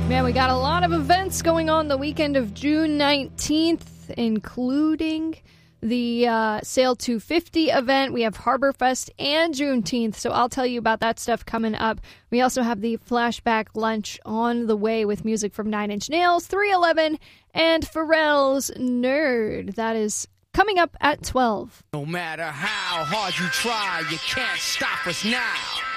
Man, we got a lot of events going on the weekend of June 19th, including the Sail 250 event. We have Harborfest and Juneteenth, so I'll tell you about that stuff coming up. We also have the Flashback Lunch on the way with music from Nine Inch Nails, 311, and Pharrell's Nerd. That is coming up at 12. No matter how hard you try, you can't stop us now.